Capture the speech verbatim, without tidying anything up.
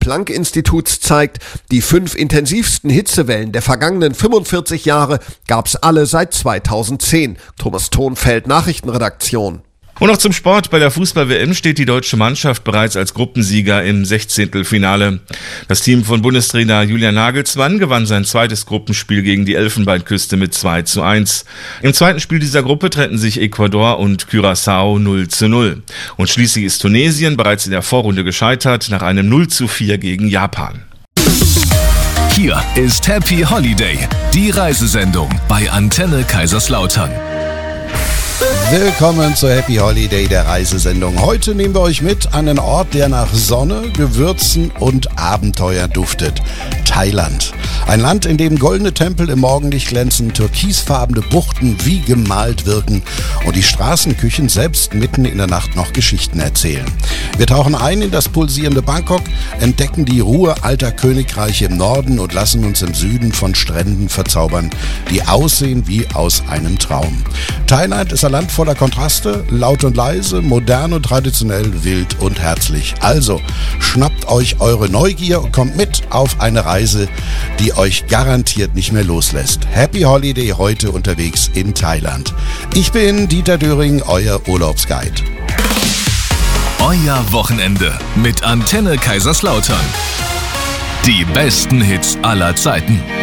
Max-Planck-Instituts zeigt, die fünf intensivsten Hitzewellen der vergangenen fünfundvierzig Jahre gab's alle seit zweitausendzehn. Thomas Thonfeld, Nachrichtenredaktion. Und noch zum Sport. Bei der Fußball-W M steht die deutsche Mannschaft bereits als Gruppensieger im Sechzehntelfinale. Das Team von Bundestrainer Julian Nagelsmann gewann sein zweites Gruppenspiel gegen die Elfenbeinküste mit zwei zu eins. Im zweiten Spiel dieser Gruppe trennten sich Ecuador und Curaçao null zu null. Und schließlich ist Tunesien bereits in der Vorrunde gescheitert nach einem null zu vier gegen Japan. Hier ist Happy Holiday, die Reisesendung bei Antenne Kaiserslautern. Willkommen zur Happy Holiday, der Reisesendung. Heute nehmen wir euch mit an einen Ort, der nach Sonne, Gewürzen und Abenteuer duftet. Thailand. Ein Land, in dem goldene Tempel im Morgenlicht glänzen, türkisfarbene Buchten wie gemalt wirken und die Straßenküchen selbst mitten in der Nacht noch Geschichten erzählen. Wir tauchen ein in das pulsierende Bangkok, entdecken die Ruhe alter Königreiche im Norden und lassen uns im Süden von Stränden verzaubern, die aussehen wie aus einem Traum. Thailand ist ein Land voller Kontraste, laut und leise, modern und traditionell, wild und herzlich. Also schnappt euch eure Neugier und kommt mit auf eine Reise, die euch garantiert nicht mehr loslässt. Happy Holiday heute unterwegs in Thailand. Ich bin Dieter Döring, euer Urlaubsguide. Euer Wochenende mit Antenne Kaiserslautern. Die besten Hits aller Zeiten.